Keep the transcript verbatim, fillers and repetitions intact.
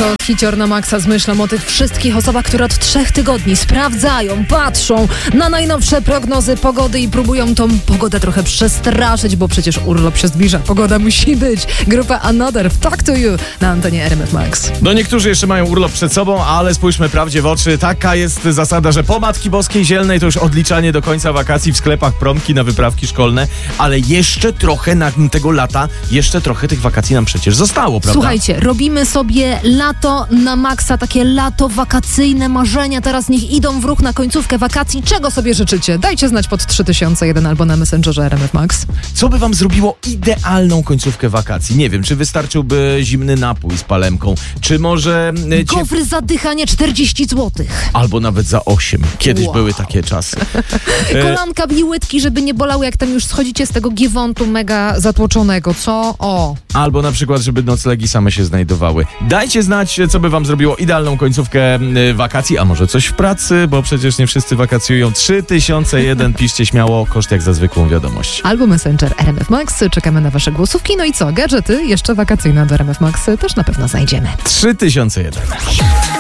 To hicior na maksa z myślą o tych wszystkich osobach, które od trzech tygodni sprawdzają, patrzą na najnowsze prognozy pogody i próbują tą pogodę trochę przestraszyć, bo przecież urlop się zbliża, pogoda musi być. Grupa Another w Talk to You na antenie R M F Max. No niektórzy jeszcze mają urlop przed sobą, ale spójrzmy prawdzie w oczy. Taka jest zasada, że po Matki Boskiej Zielnej to już odliczanie do końca wakacji, w sklepach promki na wyprawki szkolne, ale jeszcze trochę na tego lata, jeszcze trochę tych wakacji nam przecież zostało, prawda? Słuchajcie, robimy sobie lato na maksa, takie lato wakacyjne marzenia, teraz niech idą w ruch na końcówkę wakacji. Czego sobie życzycie? Dajcie znać pod trzy tysiące jeden albo na Messengerze R M F Max. Co by wam zrobiło idealną końcówkę wakacji? Nie wiem, czy wystarczyłby zimny napój z palemką, czy może... E, Gofry ciep... zadychanie czterdzieści złotych. Albo nawet za osiem. Kiedyś wow. były takie czasy. Kolanka i łydki, żeby nie bolały, jak tam już schodzicie z tego giewontu mega zatłoczonego, co? O. Albo na przykład, żeby noclegi same się znajdowały. Dajcie znać, co by wam zrobiło idealną końcówkę y, wakacji, a może coś w pracy, bo przecież nie wszyscy wakacjują. trzy tysiące jeden, piszcie śmiało, koszt jak za zwykłą wiadomość. Albo Messenger R M F Max, czekamy na wasze głosówki, no i co? Gadżety jeszcze wakacyjne do R M F Max też na pewno znajdziemy. trzy tysiące jeden.